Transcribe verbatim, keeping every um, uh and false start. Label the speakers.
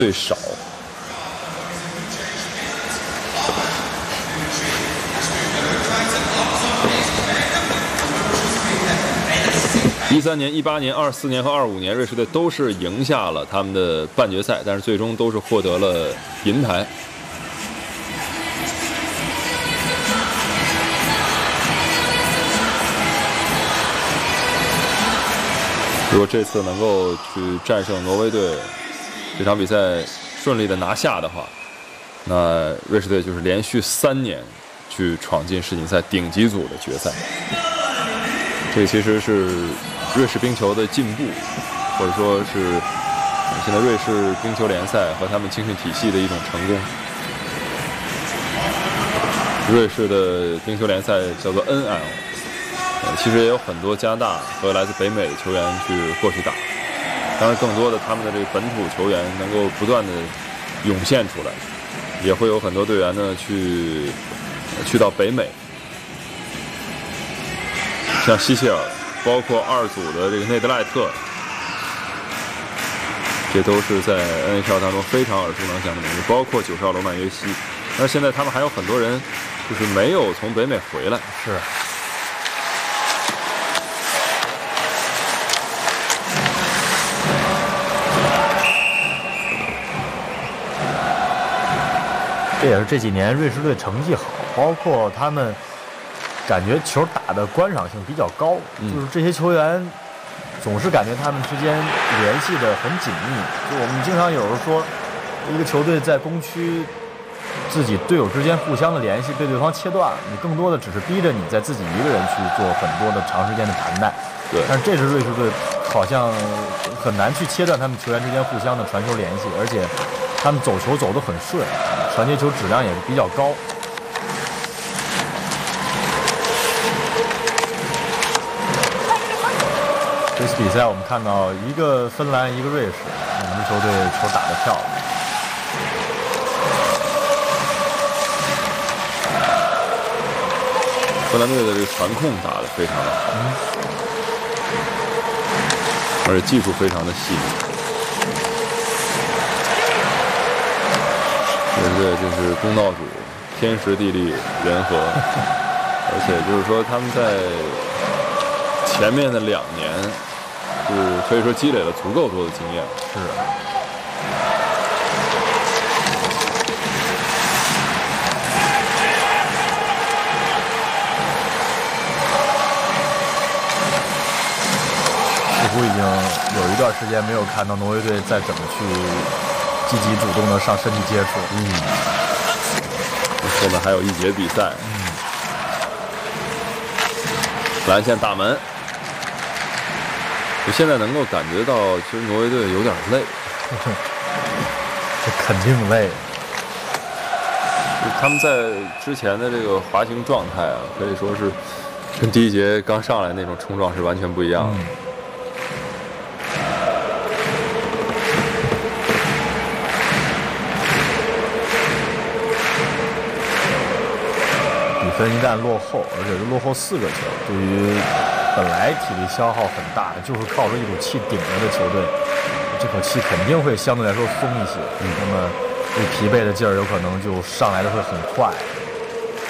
Speaker 1: 最少。一三年、一八年、二四年和二五年，瑞士队都是赢下了他们的半决赛，但是最终都是获得了银牌。如果这次能够去战胜挪威队，这场比赛顺利的拿下的话，那瑞士队就是连续三年去闯进世锦赛顶级组的决赛。这其实是瑞士冰球的进步，或者说是现在瑞士冰球联赛和他们青训体系的一种成功。瑞士的冰球联赛叫做 N L， 呃，其实也有很多加拿大和来自北美的球员去过去打。当然，更多的他们的这个本土球员能够不断的涌现出来，也会有很多队员呢去去到北美，像希切尔，包括二组的这个内德赖特，这都是在 N H L 当中非常耳熟能详的名字，包括九十号罗曼约西。但是现在他们还有很多人就是没有从北美回来。
Speaker 2: 是。这也是这几年瑞士队成绩好，包括他们感觉球打的观赏性比较高，嗯、就是这些球员总是感觉他们之间联系的很紧密。就我们经常有时候说，一个球队在攻区，自己队友之间互相的联系被对方切断，你更多的只是逼着你在自己一个人去做很多的长时间的盘带。
Speaker 1: 对，
Speaker 2: 但是这支瑞士队好像很难去切断他们球员之间互相的传球联系，而且他们走球走得很顺，传接球质量也是比较高。这次比赛我们看到一个芬兰，一个瑞士，两支球队球打得漂亮。
Speaker 1: 芬兰队的这个传控打得非常的好，嗯、而且技术非常的细腻。对对，就是东道主，天时地利人和，而且就是说他们在前面的两年，是可以说积累了足够多的经验。
Speaker 2: 是。似乎已经有一段时间没有看到挪威队再怎么去积极主动的上身体接触。
Speaker 1: 嗯，后面还有一节比赛。
Speaker 2: 嗯，
Speaker 1: 蓝线打门，我现在能够感觉到，其实挪威队有点累。
Speaker 2: 这肯定累。
Speaker 1: 他们在之前的这个滑行状态啊，可以说是跟第一节刚上来那种冲撞是完全不一样的。嗯，
Speaker 2: 一旦落后，而且是落后四个球，对于本来体力消耗很大的，就是靠着一股气顶着的球队，这口气肯定会相对来说松一些。嗯，那么这疲惫的劲儿有可能就上来的会很快。